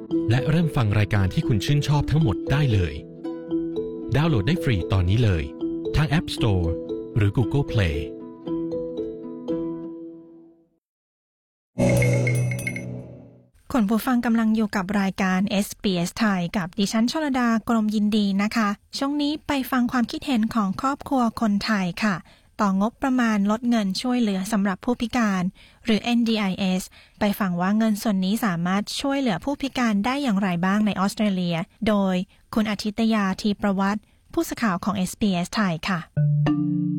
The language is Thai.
และเริ่มฟังรายการที่คุณชื่นชอบทั้งหมดได้เลยดาวน์โหลดได้ฟรีตอนนี้เลยทาง App Store หรือ Google Play คุณผู้ฟังกำลังอยู่กับรายการ SBS ไทยกับดิฉันชลดากรมยินดีนะคะช่วงนี้ไปฟังความคิดเห็นของครอบครัวคนไทยค่ะต่องบประมาณลดเงินช่วยเหลือสำหรับผู้พิการหรือ NDIS ไปฟังว่าเงินส่วนนี้สามารถช่วยเหลือผู้พิการได้อย่างไรบ้างในออสเตรเลียโดยคุณอาทิตยาทีประวัติผู้สื่อข่าวของ SBS ไทยค่ะ